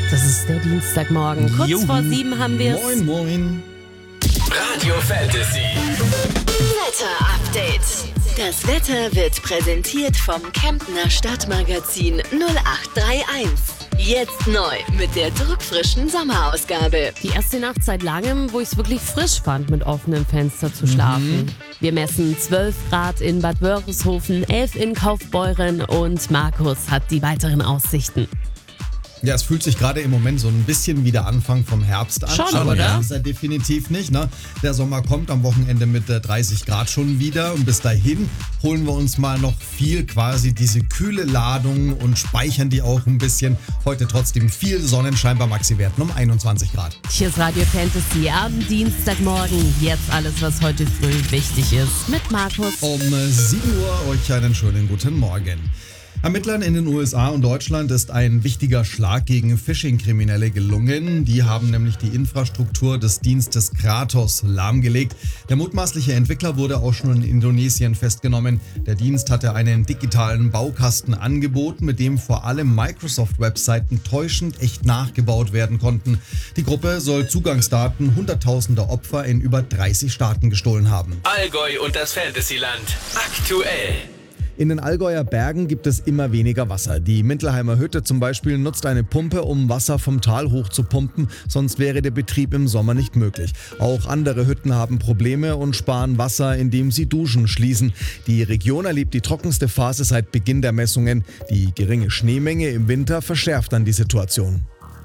Das ist der Dienstagmorgen. Kurz Juhu. vor 7 haben wir es. Moin, moin. Radio Fantasy. Wetter-Update. Das Wetter wird präsentiert vom Kemptner Stadtmagazin 0831. Jetzt neu mit der druckfrischen Sommerausgabe. Die erste Nacht seit langem, wo ich es wirklich frisch fand, mit offenem Fenster zu schlafen. Wir messen 12 Grad in Bad Wörishofen, 11 in Kaufbeuren und Markus hat die weiteren Aussichten. Ja, es fühlt sich gerade im Moment so ein bisschen wie der Anfang vom Herbst an. Schon, aber oder? das ist er definitiv nicht. Ne? Der Sommer kommt am Wochenende mit 30 Grad schon wieder. Und bis dahin holen wir uns mal noch viel quasi diese kühle Ladung und speichern die auch ein bisschen. Heute trotzdem viel Sonnenschein bei Maxi-Werten um 21 Grad. Hier ist Radio Fantasy am Dienstagmorgen. Jetzt alles, was heute früh wichtig ist. Mit Markus. Um 7 Uhr euch einen schönen guten Morgen. Ermittlern in den USA und Deutschland ist ein wichtiger Schlag gegen Phishing-Kriminelle gelungen. Die haben nämlich die Infrastruktur des Dienstes Kratos lahmgelegt. Der mutmaßliche Entwickler wurde auch schon in Indonesien festgenommen. Der Dienst hatte einen digitalen Baukasten angeboten, mit dem vor allem Microsoft-Webseiten täuschend echt nachgebaut werden konnten. Die Gruppe soll Zugangsdaten hunderttausender Opfer in über 30 Staaten gestohlen haben. Allgäu und das Fantasyland. Aktuell. In den Allgäuer Bergen gibt es immer weniger Wasser. Die Mintelheimer Hütte zum Beispiel nutzt eine Pumpe, um Wasser vom Tal hoch zu pumpen, sonst wäre der Betrieb im Sommer nicht möglich. Auch andere Hütten haben Probleme und sparen Wasser, indem sie Duschen schließen. Die Region erlebt die trockenste Phase seit Beginn der Messungen. Die geringe Schneemenge im Winter verschärft dann die Situation.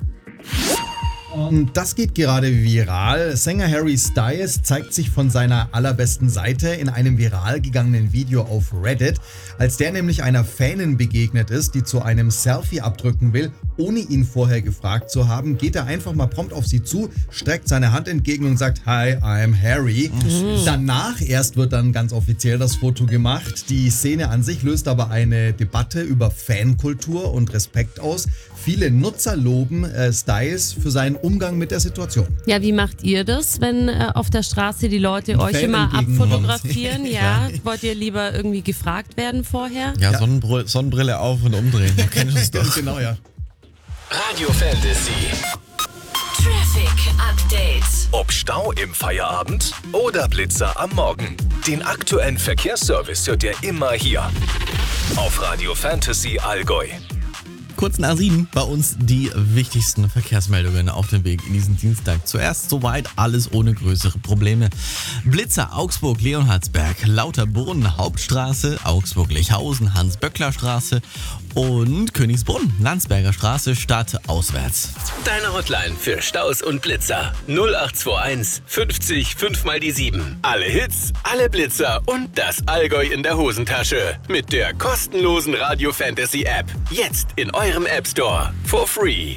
Und das geht gerade viral. Sänger Harry Styles zeigt sich von seiner allerbesten Seite in einem viral gegangenen Video auf Reddit. Als der nämlich einer Fanin begegnet ist, die zu einem Selfie abdrücken will, ohne ihn vorher gefragt zu haben, geht er einfach mal prompt auf sie zu, streckt seine Hand entgegen und sagt, "Hi, I'm Harry." Danach erst wird dann ganz offiziell das Foto gemacht. Die Szene an sich löst aber eine Debatte über Fankultur und Respekt aus. Viele Nutzer loben Styles für seinen Umgang mit der Situation. Ja, wie macht ihr das, wenn auf der Straße die Leute euch Fan immer entgegenkommt. abfotografieren? Ja, wollt ihr lieber irgendwie gefragt werden vorher? Ja, Sonnenbrille auf und umdrehen. Du kennst es doch. Genau, ja. Radio Fantasy. Traffic Update. Ob Stau im Feierabend oder Blitzer am Morgen. Den aktuellen Verkehrsservice hört ihr immer hier. Auf Radio Fantasy Allgäu. Kurz nach 7 bei uns die wichtigsten Verkehrsmeldungen auf dem Weg in diesen Dienstag. Zuerst soweit alles ohne größere Probleme. Blitzer, Augsburg, Leonhardsberg, Lauterbrunn, Hauptstraße, Augsburg-Lechhausen, Hans-Böckler-Straße und Königsbrunn, Landsberger Straße, stadtauswärts. Deine Hotline für Staus und Blitzer. 0821 50 5 mal die 7. Alle Hits, alle Blitzer und das Allgäu in der Hosentasche. Mit der kostenlosen Radio Fantasy App. Jetzt in eurem App Store. For free.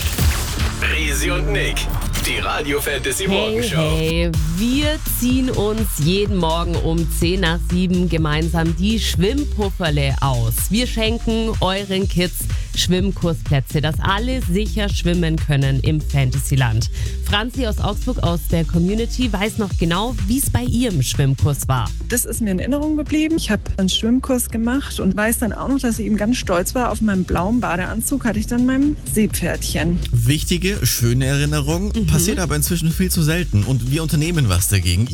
Risi und Nick. Die Radio Fantasy Morgenshow. Hey, wir ziehen uns jeden Morgen um 10 nach 7 gemeinsam die Schwimmpufferle aus. Wir schenken euren Kids Schwimmkursplätze, dass alle sicher schwimmen können im Fantasyland. Franzi aus Augsburg aus der Community weiß noch genau, wie es bei ihrem Schwimmkurs war. Das ist mir in Erinnerung geblieben. Ich habe einen Schwimmkurs gemacht und weiß dann auch noch, dass ich eben ganz stolz war. Auf meinem blauen Badeanzug hatte ich dann mein Seepferdchen. Wichtige, schöne Erinnerung, passiert aber inzwischen viel zu selten und wir unternehmen was dagegen.